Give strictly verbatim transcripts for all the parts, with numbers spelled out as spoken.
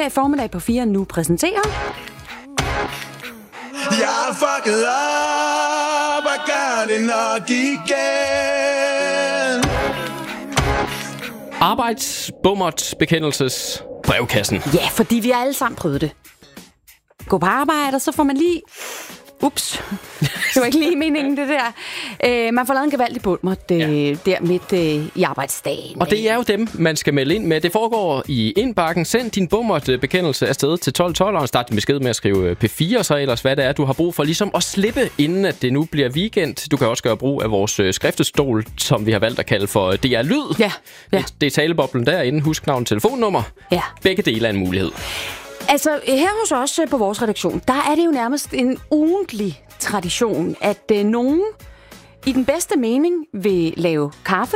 her i formiddag på fire nu præsenterer... Jeg er fucket op og gør det nok igen. Arbejdsbummert bekendelses brevkassen. Ja, fordi vi har alle sammen prøvet det. Gå på arbejde, og så får man lige... Ups, det var ikke lige meningen, det der. Øh, man får lavet en gevaldig bummert øh, ja. der midt øh, i arbejdsdagen. Og det er jo dem, man skal melde ind med. Det foregår i indbakken. Send din bummert bekendelse afsted til tolv tolv, og start din besked med at skrive P fire, så ellers hvad det er, du har brug for ligesom at slippe, inden at det nu bliver weekend. Du kan også gøre brug af vores skriftestol, som vi har valgt at kalde for D R Lyd. Ja. ja. Det, det er taleboblen derinde. Husk navn og telefonnummer. Ja. Begge dele er en mulighed. Altså, her hos os på vores redaktion, der er det jo nærmest en ugentlig tradition, at øh, nogen i den bedste mening vil lave kaffe,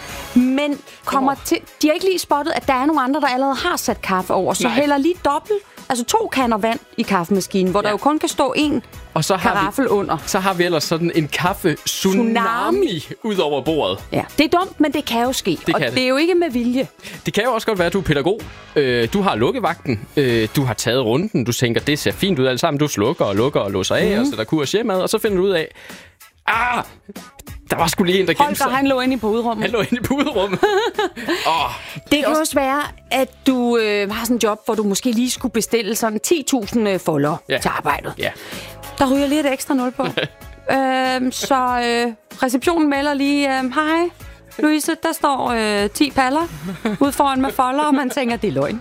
men kommer oh. til... De har ikke lige spottet, at der er nogle andre, der allerede har sat kaffe over, så Nej. hælder lige dobbelt, altså to kander vand i kaffemaskinen, hvor ja. der jo kun kan stå en og så har karaffel vi, under. Så har vi ellers sådan en kaffe-tsunami ud over bordet. Ja, det er dumt, men det kan jo ske, det og det. det er jo ikke med vilje. Det kan jo også godt være, at du er pædagog. Øh, du har lukkevagten. Øh, du har taget runden. Du tænker, det ser fint ud alt sammen. Du slukker og lukker og låser af, mm. og sætter kurs hjemad, og så finder du ud af, ah, der var sgu lige en, der gemte sig. Han lå inde i puderummet. Han lå inde i puderummet. oh, det, det kan også... også være, at du øh, har sådan en job, hvor du måske lige skulle bestille sådan ti tusind folder ja. til arbejdet. Ja. Der ryger lige et ekstra nul på. øhm, så øh, receptionen melder lige, øh, hej Louise, der står øh, ti paller ude foran med folder, og man tænker, det er løgn.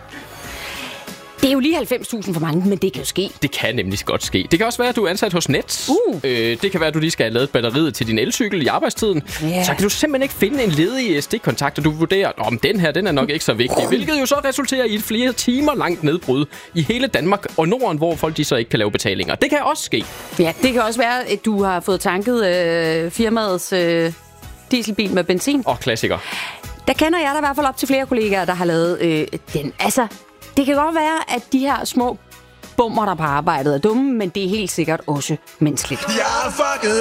Det er jo lige halvfems tusind for mange, men det kan jo ske. Det kan nemlig godt ske. Det kan også være, at du er ansat hos Nets. Uh. Øh, det kan være, at du lige skal have lavet batteriet til din elcykel i arbejdstiden. Yeah. Så kan du simpelthen ikke finde en ledig stikkontakt, og du vurderer, om den her den er nok ikke så vigtig. Hvilket jo så resulterer i et flere timer langt nedbrud i hele Danmark og Norden, hvor folk de så ikke kan lave betalinger. Det kan også ske. Ja, det kan også være, at du har fået tanket øh, firmaets øh, dieselbil med benzin. Og klassiker. Der kender jeg da i hvert fald op til flere kollegaer, der har lavet øh, den. Altså... Det kan godt være, at de her små bummer, der på arbejdet, er dumme, men det er helt sikkert også menneskeligt. Jeg er fucket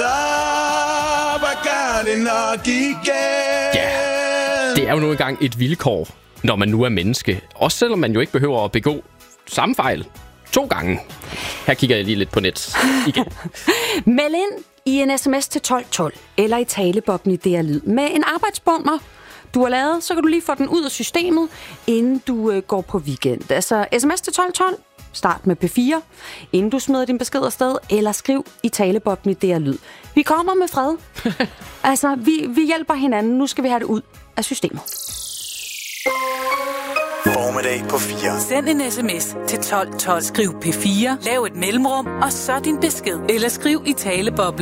op og gør det nok igen. Ja, det er jo nu engang et vilkår, når man nu er menneske. Også selvom man jo ikke behøver at begå samme fejl to gange. Her kigger jeg lige lidt på net igen. Meld ind i en sms til tolv tolv, eller i talebobben i D R Lyd med en arbejdsbummer, du har lavet, så kan du lige få den ud af systemet, inden du øh, går på weekend. Altså sms til tolv tolv, start med P fire, inden du smider din besked afsted, eller skriv i talebobben i D R Lyd. Vi kommer med fred. altså, vi, vi hjælper hinanden. Nu skal vi have det ud af systemet. Formiddag på fire. Send en sms til tolv tolv. Skriv P fire, lav et mellemrum, og så din besked. Eller skriv i taleboblen